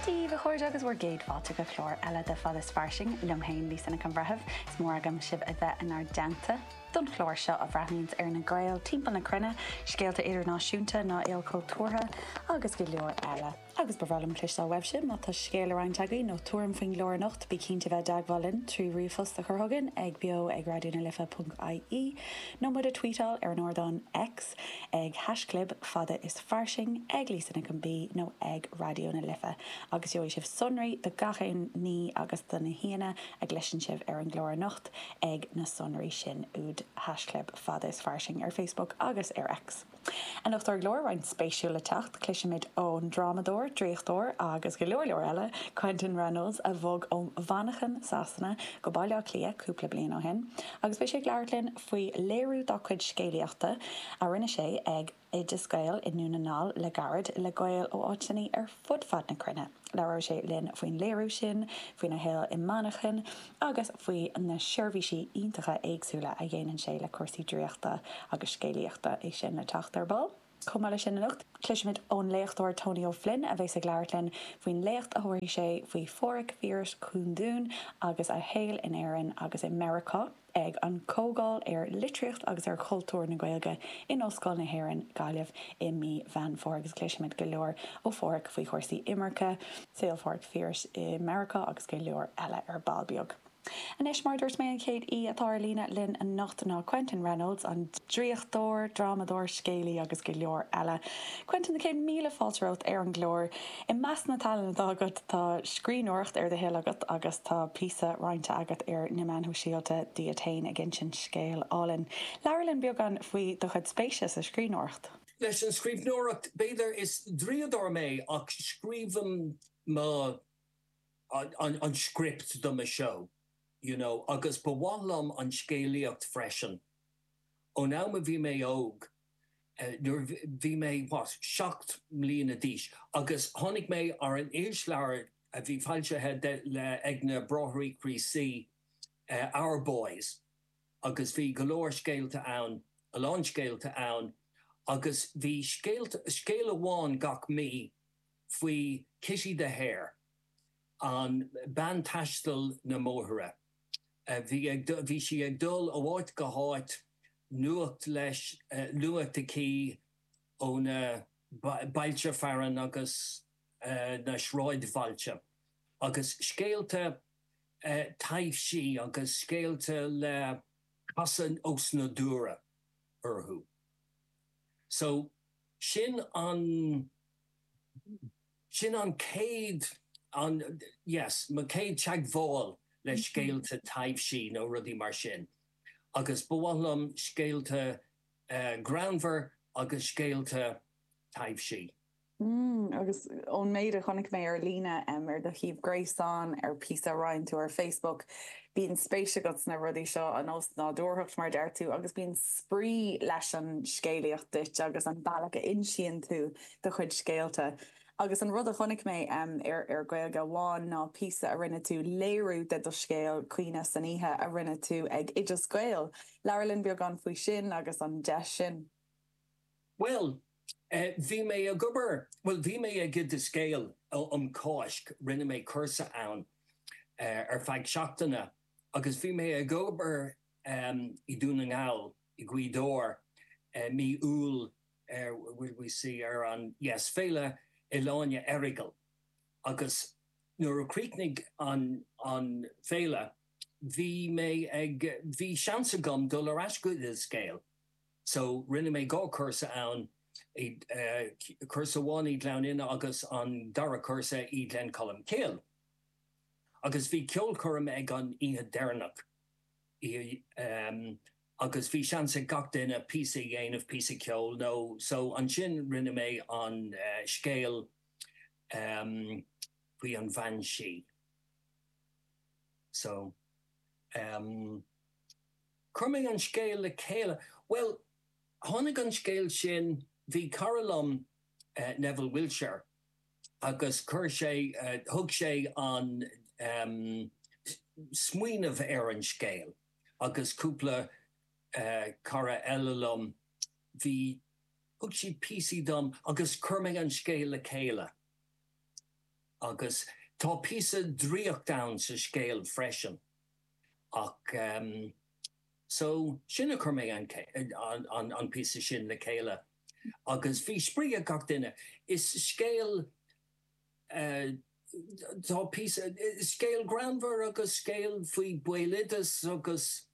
Díomh a chuir agus bhar géad fáilte go chlór eile de fad is farsing lomhéin lísanna an bhrethebh is mór agam sibh a bheith in ar deanta. Don chlór seo a bhreithníns ar na gail timpeall na crunne, scéalta idirnáisiúnta ná éalcultúrtha agus go leor eile. Agus bhrálam cclisá websin má tá scéal aráin tagaí nó túm faoin glór nocht bí cinnte bheith dagháilinn trí riomfos a churthagan ag bio ag radionalifa.ie nó mud a tweetáil ar an ordáin X ag hasclub fada is farsing ag lísanna an bí nó ag radionalifa. Agus joo sibh sonraí de gachéin ní agus donna híana ag leisin sibh ar an glór nocht ag na sonraí sin úd hasclub fada is farsing ar Facebook agus ar X. En nach tar glór rein spéisiúla techt cliisiid ón dramador, dréchtdor agus go leor eile Quentin Reynolds a bhog ón bhanachan sasanna go bailile lia cúpla blian ó hen. Agus bhí sé gglairlinn faoi léirú dá chuid scéalaíochta a rinne sé ag idir-scail in núnanáil le garad le gail ó áitinaí ar fudfad na crunne. Leir sé linn faoin léirú sin, faoin na héal i manachan agus faoi na seirbhísí iontacha éagsúla a dhéanann sé le cuasaí dríochta agus scéalaíochta é sin na teachtar ball. Comáile sin na lucht, cliisiid ón léachtóir Tony O'Flynn a bheits a gglairlinn faoin léacht a thuirí sé faoi fóric fíors cúndún agus a héal in éireann agus in America ag an cógáil ar litríocht agus ar cultúr na Gaeilge in Oscail na hÉireann Gaillimh i mí bhean fór agus cliisiid go leor ó fóric faoi chóirsaí Imirce, saol fóric fíors i America agus go leor eile ar balbeag. An mar dúirt mé an chéad atá lína linn an nocht ná Quentin Reynolds an dríochtdor, dramador, scéalaí agus go leor eile. Quentin cé míle fáilteót ar an glór. I meas na talanna agat tá scrínocht ar de héile agat agus tá písa roiinte agat ar na manthú síalta diatain a gin sin scéal álinn. Leirlinn beag an faoi do chud spéisias a scrínocht. Leis an scríbnocht beidir is dríodor mé ach scríbham má an script do my show. You know, agus bhhalam an scéalaíocht freisin. Ó ná ma bhí mé óg, bhí mé seacht mbliana díos, agus tháinig mé ar an éisleabhar a bhí fáilte le ag na Brotheraí Creasy Our Boys, agus bhí go leor scéalta ann, a lán scéalta ann, agus bhí scéal amháin gach mí faoi Kitty the Hare an ban taistil na móthra. Bhí si ag dul a bháid go háit nuacht leis nuacht a cí ó na bailte fearan agus na sráid bhailte. Agus scéalta taobh sí agus scéalta le casan os na dúra orthú. So sin an céad ma céad teag bháil le scéalta taobh sí nó rudí mar sin. Agus bhhalam scéalta granmhar agus scéalta taobh sí. Agus ón méid a chonig mé ar lína ar do híomh gréasán ar písa roiin tú ar Facebook. Bíon spéise gots na rudí seo an os ná dúrthacht mar deir tú, agus bíon sprí leis an scéalaíocht duit agus an bailach a insíonn tú do chuid scéalta. Agus an rud a chonig mé ar Gaeilge bháin ná písa a rinne tú léirú de do scéal cuioine san ihe a rinne tú ag idir-scail. Leirlinn beag an faoi sin agus an de sin. Well, bhí mé a gobar, bhí mé a gid de scéal cáisc rinne mé cursa ann ar feadh seachtainna, agus bhí mé a gobar I dúna ngáil I gcuidóir mí úl we see ar an féile Eláine Erigal. Agus nuair a críicnig an féile, bhí seansa gom dul ar ascuid is scéal. So rinne mé gá cursa ann cursa bháin iad lean ina agus an dara cursa iad len colm céal. Agus bhí ceol chum ag an ihe déirnach. Agus bhí seansa gach duine písa dhéanamh písa ceol nó, so an sin rinne mé an scéal faoi an bhain sí. So, chuming an scéal le céile, well, tháinig an scéal sin bhí Carolam Neville Wiltshire agus chur sé, thug sé an smuoinemh ar an scéal agus cúpla cara eilelum hí thug si PC dom agus churming an scéal le céile. agus tá písa dríoch down sa scéal freisin. Ach, so sinna chur mé an písa sin le chéile. Agus bhí spríoch gach duine is scéal tá písa scéal granmhar agus scéal faoi buailidas agus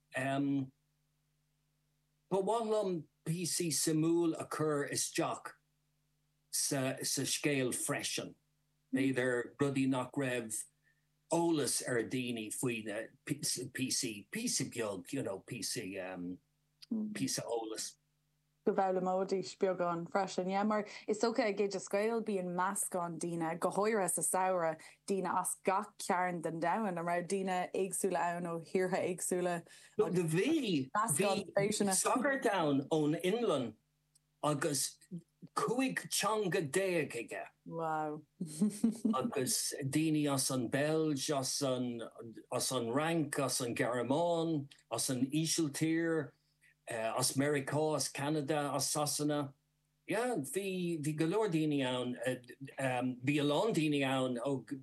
ba bhhainlam písaí samúl a chur is teach sa scéal freisin. Beidir rudí nach raibh ólas ar a daoine faoine PC beag, you know, PC ólas. Go bhile módís beag an freisin, yeah, mar is socha géid a scail bíon meascán dína go hóire sa saoire dína as gach cearn den dain a ra dína éagsúla ann ó thiortha éagsúla. De bhí Soccer Town ón Inland agus cuaig teanga déag aige. Wow. Agus daoine as an Belge, as an Rank, as an Garamán, as an Ísiltír, as America, as Canada, as Sasanna. Yeah, bhí go leor daoine ann, bhí a lán daoine ann ó